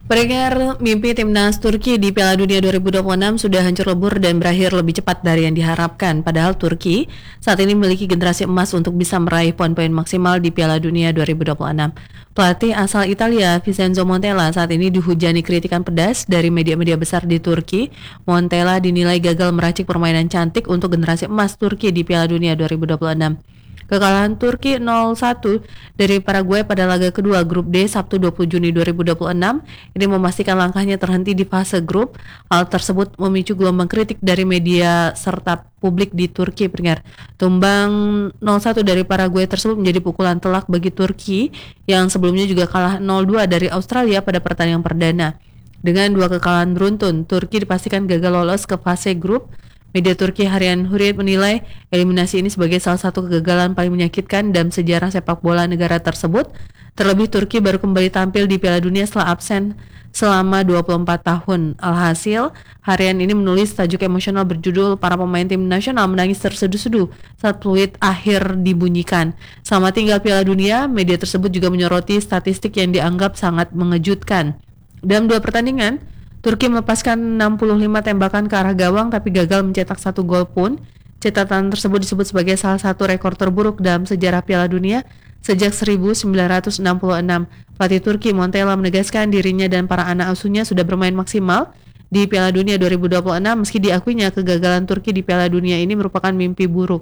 Pendengar, mimpi timnas Turki di Piala Dunia 2026 sudah hancur lebur dan berakhir lebih cepat dari yang diharapkan. Padahal Turki saat ini memiliki generasi emas untuk bisa meraih poin-poin maksimal di Piala Dunia 2026. Pelatih asal Italia, Vincenzo Montella, saat ini dihujani kritikan pedas dari media-media besar di Turki. Montella dinilai gagal meracik permainan cantik untuk generasi emas Turki di Piala Dunia 2026. Kekalahan Turki 0-1 dari Paraguay pada laga kedua grup D Sabtu 20 Juni 2026 ini memastikan langkahnya terhenti di fase grup. Hal tersebut memicu gelombang kritik dari media serta publik di Turki. Pendengar, tumbang 0-1 dari Paraguay tersebut menjadi pukulan telak bagi Turki yang sebelumnya juga kalah 0-2 dari Australia pada pertandingan perdana. Dengan dua kekalahan beruntun, Turki dipastikan gagal lolos ke fase grup. Media Turki harian Hurriyet menilai eliminasi ini sebagai salah satu kegagalan paling menyakitkan dalam sejarah sepak bola negara tersebut. Terlebih Turki baru kembali tampil di Piala Dunia setelah absen selama 24 tahun. Alhasil, harian ini menulis tajuk emosional berjudul "Para pemain tim nasional menangis terseduh-seduh saat peluit akhir dibunyikan". Selama tinggal Piala Dunia, media tersebut juga menyoroti statistik yang dianggap sangat mengejutkan. Dalam dua pertandingan, Turki melepaskan 65 tembakan ke arah gawang tapi gagal mencetak satu gol pun. Catatan tersebut disebut sebagai salah satu rekor terburuk dalam sejarah Piala Dunia sejak 1966. Pelatih Turki Montella menegaskan dirinya dan para anak asuhnya sudah bermain maksimal di Piala Dunia 2026 meski diakuinya kegagalan Turki di Piala Dunia ini merupakan mimpi buruk.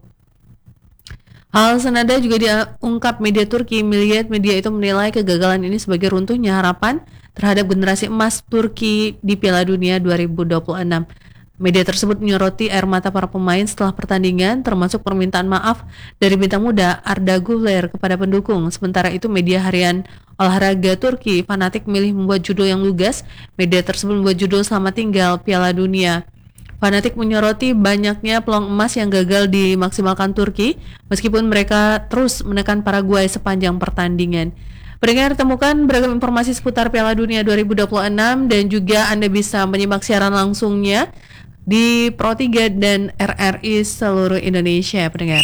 Hal senada juga diungkap media Turki. Milliyet media itu menilai kegagalan ini sebagai runtuhnya harapan terhadap generasi emas Turki di Piala Dunia 2026. Media tersebut menyoroti air mata para pemain setelah pertandingan, termasuk permintaan maaf dari bintang muda Arda Güler kepada pendukung. Sementara itu media harian olahraga Turki Fanatik milih membuat judul yang lugas. Media tersebut membuat judul "Selamat Tinggal Piala Dunia". Fanatik menyoroti banyaknya peluang emas yang gagal dimaksimalkan Turki meskipun mereka terus menekan Paraguay sepanjang pertandingan. Pendengar, temukan beragam informasi seputar Piala Dunia 2026 dan juga Anda bisa menyimak siaran langsungnya di Pro 3 dan RRI seluruh Indonesia, pendengar.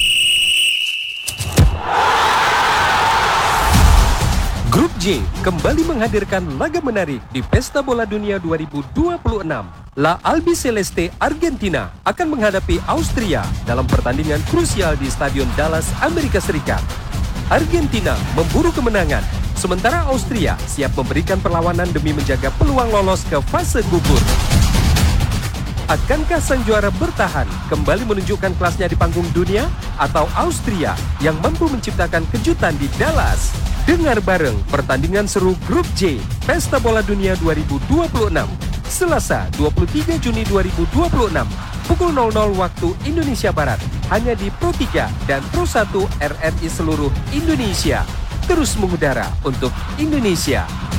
Grup J kembali menghadirkan laga menarik di Pesta Bola Dunia 2026. La Albiceleste Argentina akan menghadapi Austria dalam pertandingan krusial di Stadion Dallas, Amerika Serikat. Argentina memburu kemenangan, sementara Austria siap memberikan perlawanan demi menjaga peluang lolos ke fase gugur. Akankah sang juara bertahan kembali menunjukkan kelasnya di panggung dunia atau Austria yang mampu menciptakan kejutan di Dallas? Dengar bareng pertandingan seru Grup J Pesta Bola Dunia 2026 Selasa 23 Juni 2026 pukul 00 waktu Indonesia Barat hanya di Pro 3 dan Pro 1 RRI seluruh Indonesia. Terus mengudara untuk Indonesia.